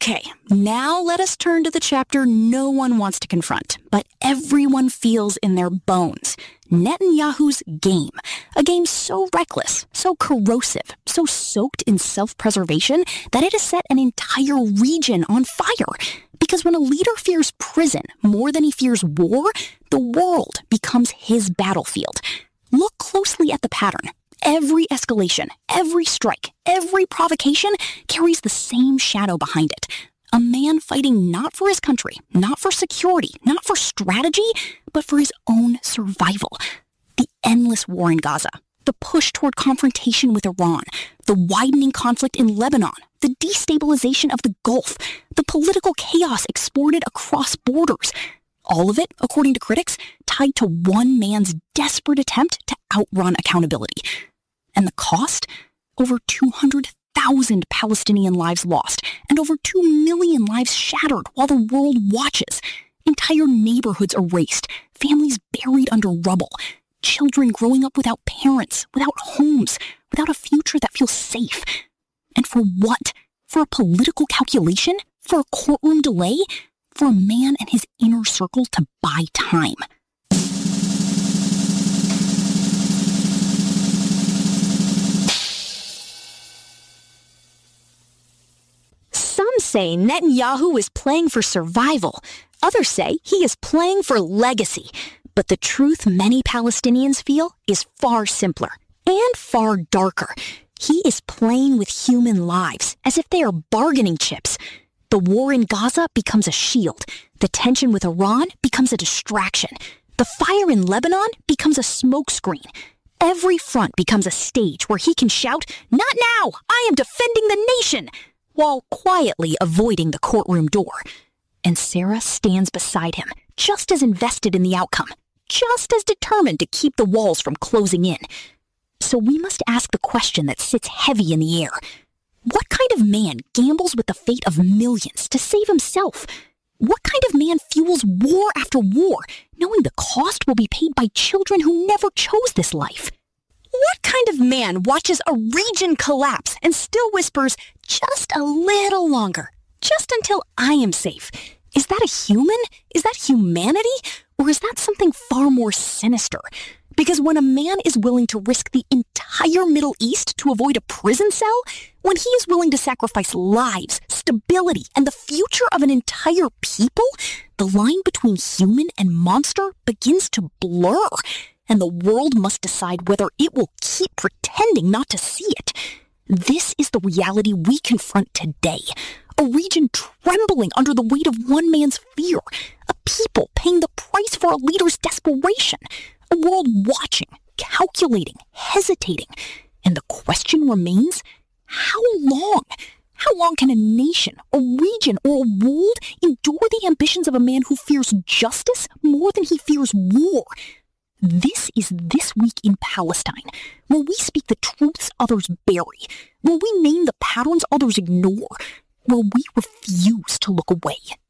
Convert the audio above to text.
Okay, now let us turn to the chapter no one wants to confront, but everyone feels in their bones. Netanyahu's game. A game so reckless, so corrosive, so soaked in self-preservation that it has set an entire region on fire. Because when a leader fears prison more than he fears war, the world becomes his battlefield. Look closely at the pattern. Every escalation, every strike, every provocation carries the same shadow behind it. A man fighting not for his country, not for security, not for strategy, but for his own survival. The endless war in Gaza, the push toward confrontation with Iran, the widening conflict in Lebanon, the destabilization of the Gulf, the political chaos exported across borders. All of it, according to critics, tied to one man's desperate attempt to outrun accountability. And the cost? Over 200,000 Palestinian lives lost, and over 2 million lives shattered while the world watches. Entire neighborhoods erased, families buried under rubble, children growing up without parents, without homes, without a future that feels safe. And for what? For a political calculation? For a courtroom delay? For a man and his inner circle to buy time. Some say Netanyahu is playing for survival. Others say he is playing for legacy. But the truth many Palestinians feel is far simpler and far darker. He is playing with human lives as if they are bargaining chips. The war in Gaza becomes a shield. The tension with Iran becomes a distraction. The fire in Lebanon becomes a smokescreen. Every front becomes a stage where he can shout, "Not now! I am defending the nation!" while quietly avoiding the courtroom door. And Sarah stands beside him, just as invested in the outcome, just as determined to keep the walls from closing in. So we must ask the question that sits heavy in the air. What kind of man gambles with the fate of millions to save himself? What kind of man fuels war after war, knowing the cost will be paid by children who never chose this life? What kind of man watches a region collapse and still whispers, "Just a little longer, just until I am safe"? Is that a human? Is that humanity? Or is that something far more sinister? Because when a man is willing to risk the entire Middle East to avoid a prison cell, when he is willing to sacrifice lives, stability, and the future of an entire people, the line between human and monster begins to blur, and the world must decide whether it will keep pretending not to see it. This is the reality we confront today. A region trembling under the weight of one man's fear. A people paying the price for a leader's desperation. A world watching, calculating, hesitating. And the question remains, how long? How long can a nation, a region, or a world endure the ambitions of a man who fears justice more than he fears war? This is This Week in Palestine, where we speak the truths others bury, where we name the patterns others ignore, where we refuse to look away.